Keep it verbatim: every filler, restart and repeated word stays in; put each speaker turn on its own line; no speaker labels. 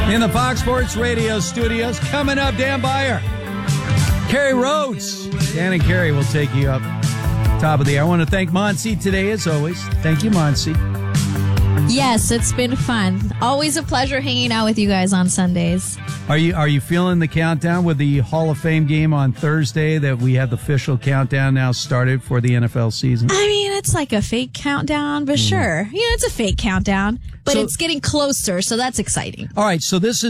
In the Fox Sports Radio studios, coming up, Dan Beyer, Kerry Rhodes. Dan and Kerry will take you up top of the hour. I want to thank Monsi today, as always. Thank you, Monsi.
Yes, it's been fun. Always a pleasure hanging out with you guys on Sundays.
Are you are you feeling the countdown with the Hall of Fame game on Thursday that we have the official countdown now started for the N F L season?
I mean, it's like a fake countdown, but mm. sure. You know, it's a fake countdown, but so, it's getting closer, so that's exciting.
All right, so this is